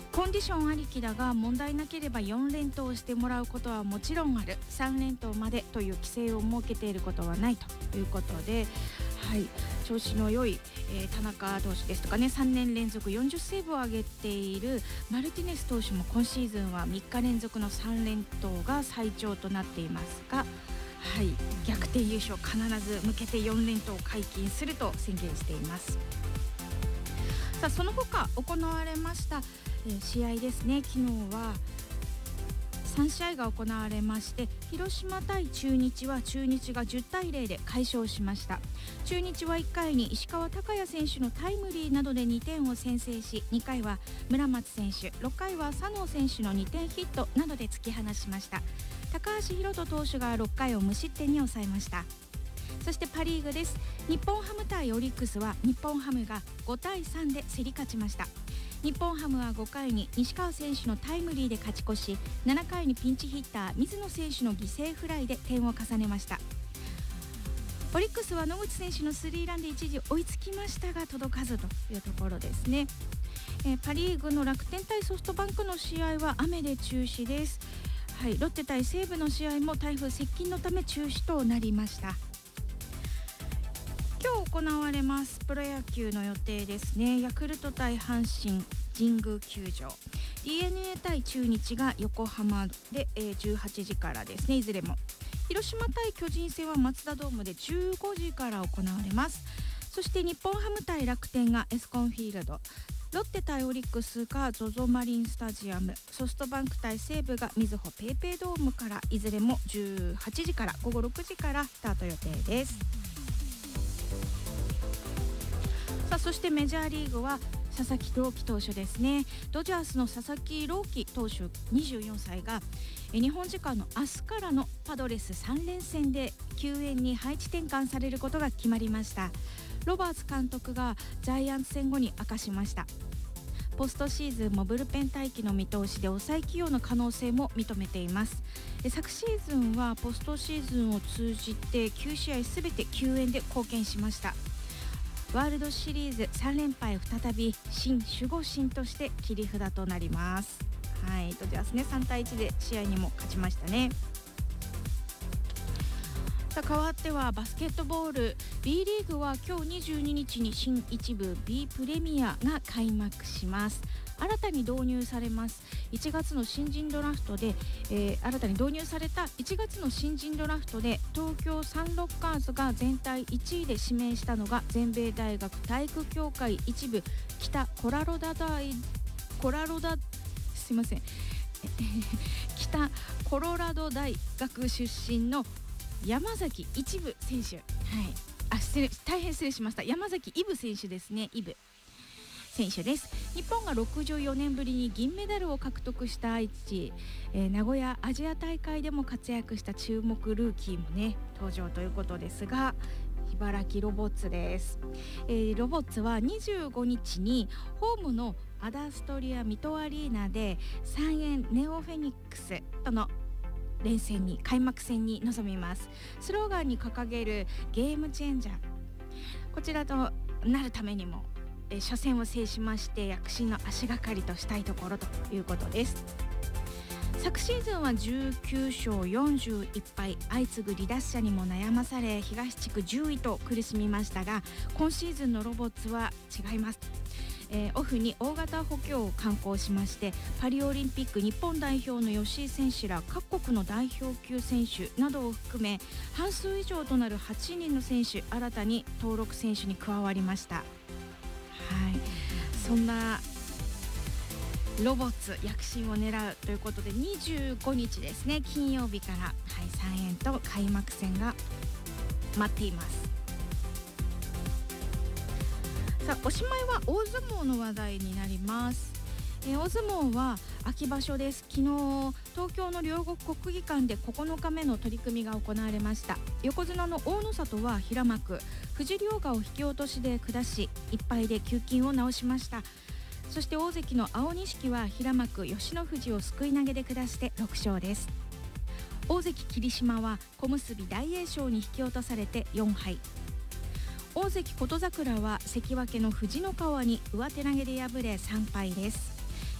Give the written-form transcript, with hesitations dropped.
コンディションありきだが問題なければ4連投してもらうことはもちろんある、3連投までという規制を設けていることはないということで、調子の良い、田中投手ですとかね、3年連続40セーブを挙げているマルティネス投手も今シーズンは3日連続の3連投が最長となっていますが、逆転優勝必ず向けて4連投を解禁すると宣言しています。さあその他行われました試合ですね。昨日は3試合が行われまして、広島対中日は中日が10対0で快勝しました。中日は1回に石川昂弥選手のタイムリーなどで2点を先制し、2回は村松選手、6回は佐納選手の2点ヒットなどで突き放しました。高橋宏斗投手が6回を無失点に抑えました。そしてパ・リーグです。日本ハム対オリックスは日本ハムが5対3で競り勝ちました。日本ハムは5回に西川選手のタイムリーで勝ち越し、7回にピンチヒッター水野選手の犠牲フライで点を重ねました。オリックスは野口選手のスリーランで一時追いつきましたが届かずというところですね。パ・リーグの楽天対ソフトバンクの試合は雨で中止です。ロッテ対西武の試合も台風接近のため中止となりました。今日行われますプロ野球の予定ですね。ヤクルト対阪神神宮球場、 DNA 対中日が横浜で、18時からですね。いずれも広島対巨人戦はマツダドームで15時から行われます。そして日本ハム対楽天がエスコンフィールド、ロッテ対オリックスが ZOZO マリンスタジアム、ソフトバンク対西武がみずほペイペイドームから、いずれも18時から午後6時からスタート予定です。さあそしてメジャーリーグは佐々木朗希投手ですね。ドジャースの佐々木朗希投手24歳が日本時間の明日からのパドレス3連戦で救援に配置転換されることが決まりました。ロバーツ監督がジャイアンツ戦後に明かしました。ポストシーズンもブルペン待機の見通しで抑え起用の可能性も認めています。昨シーズンはポストシーズンを通じて9試合すべて救援で貢献しました。ワールドシリーズ3連敗再び新守護神として切り札となります。ドジャースね、3対1で試合にも勝ちましたね。さあ変わってはバスケットボール B リーグは今日22日に新一部 B プレミアが開幕します。新たに導入されます1月の新人ドラフトで、新たに導入された1月の新人ドラフトで東京サンロッカーズが全体1位で指名したのが全米大学体育協会一部北コロラド大北コロラド大学出身の山崎一部選手、大変失礼しました。山崎イブ選手ですね。イブ選手です。日本が64年ぶりに銀メダルを獲得した愛知、名古屋アジア大会でも活躍した注目ルーキーもね登場ということですが、茨城ロボッツです。ロボッツは25日にホームのアダストリア水戸アリーナで三円ネオフェニックスとの開幕戦に臨みます。スローガンに掲げるゲームチェンジャー、こちらとなるためにも初戦を制しまして躍進の足がかりとしたいところということです。昨シーズンは19勝41敗、相次ぐ離脱者にも悩まされ東地区10位と苦しみましたが、今シーズンのロボッツは違います。オフに大型補強を敢行しまして、パリオリンピック日本代表の吉井選手ら各国の代表級選手などを含め半数以上となる8人の選手、新たに登録選手に加わりました。そんなロボッツ躍進を狙うということで25日ですね、金曜日から、3円と開幕戦が待っています。さあおしまいは大相撲の話題になります。大相撲は秋場所です。昨日東京の両国国技館で9日目の取り組みが行われました。横綱の大野里は平幕藤涼河を引き落としで下し1敗で給金を直しました。そして大関の青錦は平幕吉野富士をすくい投げで下して6勝です。大関霧島は小結大栄翔に引き落とされて4敗、大関琴櫻は関脇の藤の川に上手投げで敗れ3敗です。